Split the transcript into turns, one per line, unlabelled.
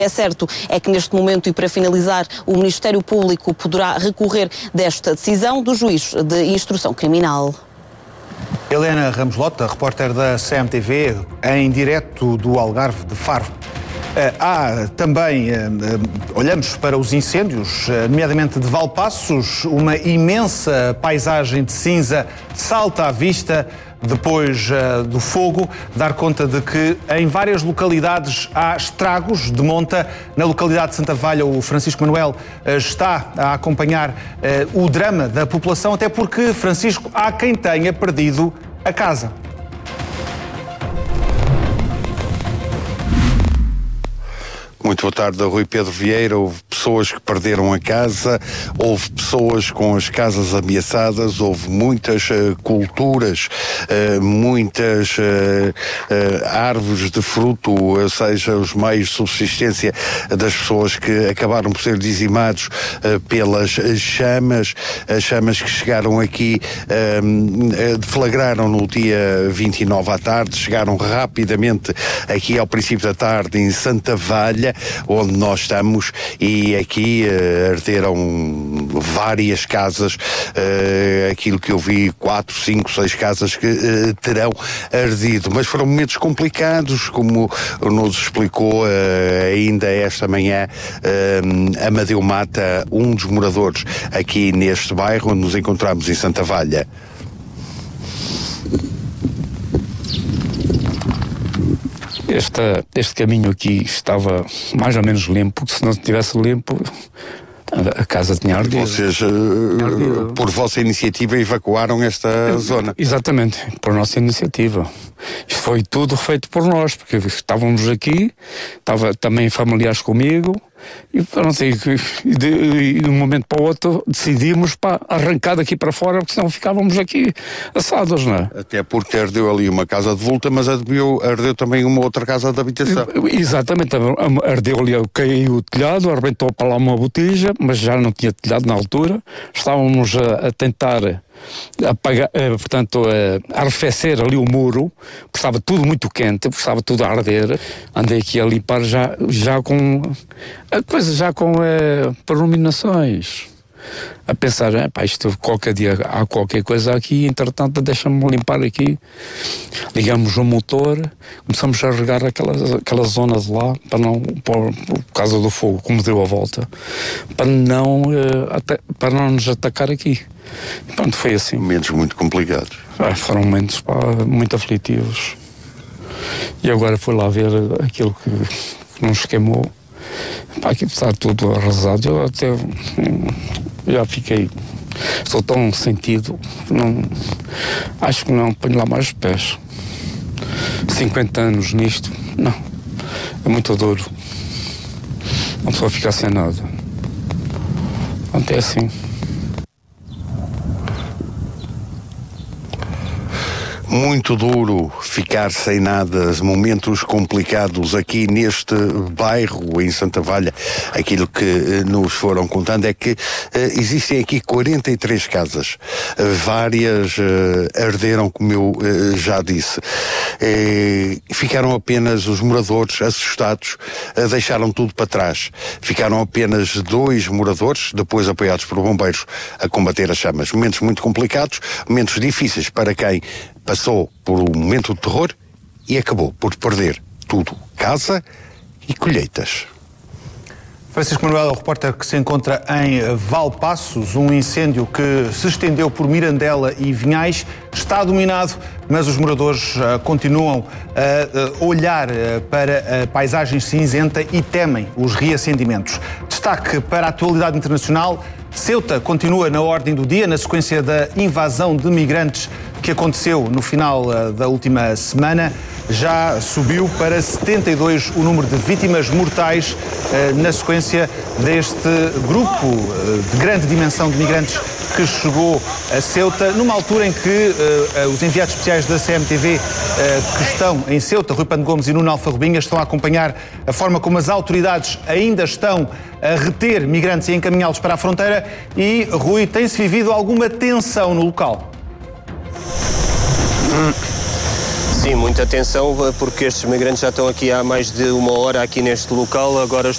É certo é que neste momento, e para finalizar, o Ministério Público poderá recorrer desta decisão do juiz de instrução criminal.
Helena Ramos Lota, repórter da CMTV, em direto do Algarve de Faro. Há também, olhamos para os incêndios, nomeadamente de Valpaços, uma imensa paisagem de cinza salta à vista depois do fogo, dar conta de que em várias localidades há estragos de monta. Na localidade de Santa Valha, o Francisco Manuel está a acompanhar o drama da população, até porque, Francisco, há quem tenha perdido a casa.
Muito boa tarde, Rui Pedro Vieira. Houve pessoas que perderam a casa, houve pessoas com as casas ameaçadas, houve muitas culturas, muitas árvores de fruto, ou seja, os meios de subsistência das pessoas que acabaram por ser dizimados pelas chamas. As chamas que chegaram aqui deflagraram no dia 29 à tarde, chegaram rapidamente aqui ao princípio da tarde em Santa Valha, onde nós estamos, e aqui arderam várias casas, aquilo que eu vi, 4, 5, 6 casas que terão ardido, mas foram momentos complicados, como nos explicou ainda esta manhã Amadeu Mata, um dos moradores aqui neste bairro onde nos encontramos em Santa Valha.
Este caminho aqui estava mais ou menos limpo, se não estivesse limpo, a casa tinha ardido.
Vocês, por vossa iniciativa, evacuaram esta zona?
Exatamente, por nossa iniciativa. Isto foi tudo feito por nós, porque estávamos aqui, estava também familiares comigo, e pronto, de um momento para o outro decidimos arrancar daqui para fora, porque senão ficávamos aqui assados, não é?
Até porque ardeu ali uma casa de vulta, mas ardeu também uma outra casa de habitação.
Exatamente, ardeu ali, caiu o telhado, arrebentou para lá uma botija, mas já não tinha telhado na altura. Estávamos a tentar apagar, portanto, arrefecer ali o muro, porque estava tudo muito quente, porque estava tudo a arder. Andei aqui a limpar já com a coisa, já com iluminações, a pensar, isto qualquer dia há qualquer coisa aqui, entretanto deixa-me limpar aqui. Ligamos o motor, começamos a regar aquela zona de lá, para não, por causa do fogo, como deu a volta, para não nos atacar aqui. E pronto, foi assim.
Momentos muito complicados.
Foram momentos muito aflitivos. E agora fui lá ver aquilo que nos queimou. Aqui está tudo arrasado. Eu até já fiquei. Estou tão sentido. Acho que não ponho lá mais os pés. 50 anos nisto, não. É muito duro. Uma pessoa fica sem nada. Até assim.
Muito duro ficar sem nada, momentos complicados aqui neste bairro em Santa Valha. Aquilo que nos foram contando é que existem aqui 43 casas, várias arderam, como eu já disse. Ficaram apenas os moradores assustados, deixaram tudo para trás. Ficaram apenas 2 moradores, depois apoiados por bombeiros, a combater as chamas. Momentos muito complicados, momentos difíceis para quem passou por um momento de terror e acabou por perder tudo, casa e colheitas.
Francisco Manuel é o repórter que se encontra em Valpaços. Um incêndio que se estendeu por Mirandela e Vinhais está dominado, mas os moradores continuam a olhar para a paisagem cinzenta e temem os reacendimentos. Destaque para a atualidade internacional. Ceuta continua na ordem do dia, na sequência da invasão de migrantes que aconteceu no final da última semana. Já subiu para 72 o número de vítimas mortais na sequência deste grupo de grande dimensão de migrantes que chegou a Ceuta, numa altura em que os enviados especiais da CMTV que estão em Ceuta, Rui Pano Gomes e Nuno Alfarrobinha, estão a acompanhar a forma como as autoridades ainda estão a reter migrantes e encaminhá-los para a fronteira. E, Rui, tem-se vivido alguma tensão no local?
Sim, muita atenção, porque estes migrantes já estão aqui há mais de uma hora aqui neste local. Agora